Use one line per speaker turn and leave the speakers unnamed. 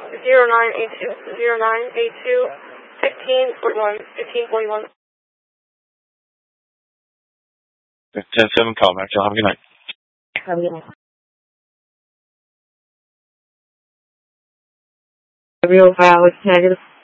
0982, 0982, 1541, 1541.
10-7, call back. Have a good night.
Have a good night. Real file is negative.